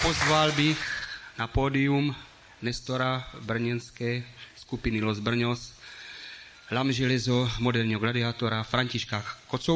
pozval bych na pódium Nestora brněnské skupiny Los Brňos, Lam Železo, moderního gladiátora Františka Kocouře.